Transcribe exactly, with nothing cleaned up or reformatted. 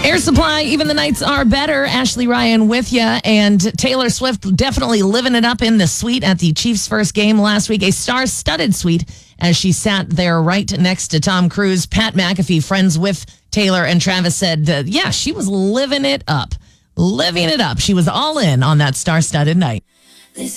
Air Supply, even the nights are better. Ashley Ryan with you. And Taylor Swift definitely living it up in the suite at the Chiefs' first game last week. A star-studded suite as she sat there right next to Tom Cruise. Pat McAfee, friends with Taylor and Travis, said, uh, yeah, she was living it up. Living it up. She was all in on that star-studded night.